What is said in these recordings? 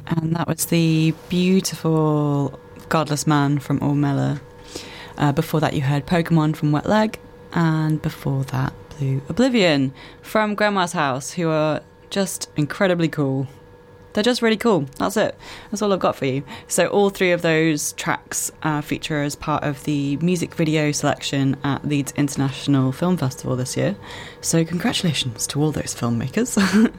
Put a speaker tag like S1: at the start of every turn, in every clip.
S1: And that was the beautiful Godless Man from Ormella. Before that, you heard Pokemon from Wet Leg. And before that, Blue Oblivion from Grandma's House, who are just incredibly cool. They're just really cool. That's it. That's all I've got for you. So all three of those tracks feature as part of the music video selection at Leeds International Film Festival this year. So congratulations to all those filmmakers.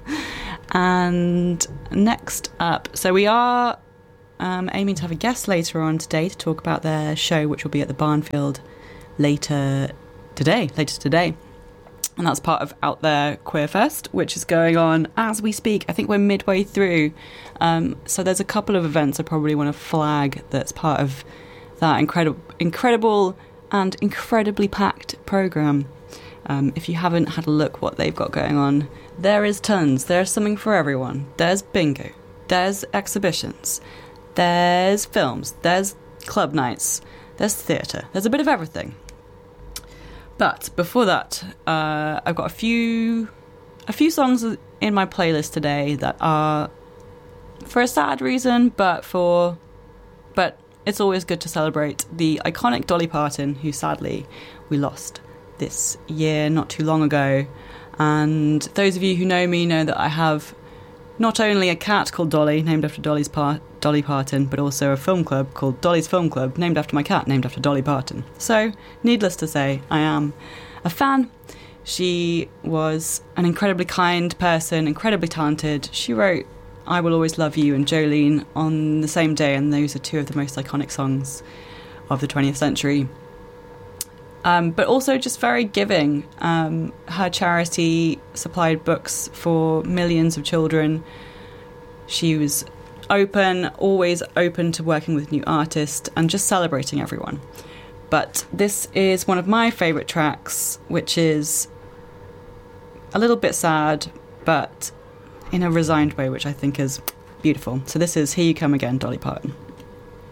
S1: And next up, so we are aiming to have a guest later on today to talk about their show, which will be at the Barnfield later today. And that's part of Out There Queer Fest, which is going on as we speak. I think we're midway through. So there's a couple of events I probably want to flag that's part of that incredible and incredibly packed programme. If you haven't had a look what they've got going on, there is tons. There's something for everyone. There's bingo. There's exhibitions. There's films. There's club nights. There's theatre. There's a bit of everything. But before that, I've got a few songs in my playlist today that are for a sad reason, but it's always good to celebrate the iconic Dolly Parton, who sadly we lost this year not too long ago. And those of you who know me know that I have not only a cat called Dolly, named after Dolly Parton, but also a film club called Dolly's Film Club, named after my cat, named after Dolly Parton. So, needless to say, I am a fan. She was an incredibly kind person, incredibly talented. She wrote I Will Always Love You and Jolene on the same day, and those are two of the most iconic songs of the 20th century. But also just very giving. Her charity supplied books for millions of children. She was always open to working with new artists and just celebrating everyone. But this is one of my favourite tracks, which is a little bit sad, but in a resigned way, which I think is beautiful. So this is Here You Come Again, Dolly Parton.